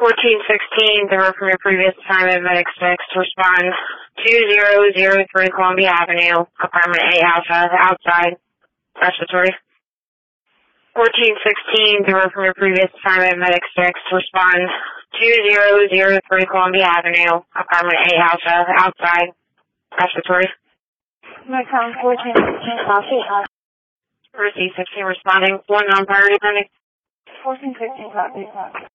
1416, there from your previous assignment, Medic 6, to respond 2003 Columbia Avenue, apartment A Alpha, outside, respiratory. 1416, there from your previous assignment, Medic 6, to respond 2003 Columbia Avenue, apartment A Alpha, outside, respiratory. Micron 1416, copy. Receive 16 responding, one non-priority pending. 1416, copy.